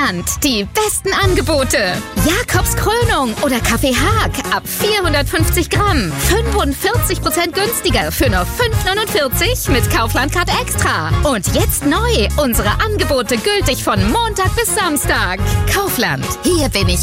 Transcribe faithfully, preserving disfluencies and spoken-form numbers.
Kaufland. Die besten Angebote. Jakobs Krönung oder Kaffee Haag ab vierhundertfünfzig Gramm. fünfundvierzig Prozent günstiger für nur fünf neunundvierzig mit Kaufland Card Extra. Und jetzt neu. Unsere Angebote gültig von Montag bis Samstag. Kaufland. Hier bin ich